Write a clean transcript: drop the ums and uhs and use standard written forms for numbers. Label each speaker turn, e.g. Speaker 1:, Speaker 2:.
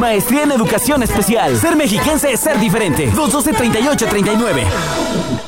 Speaker 1: Maestría en Educación Especial. Ser mexiquense es ser diferente. 212-3839.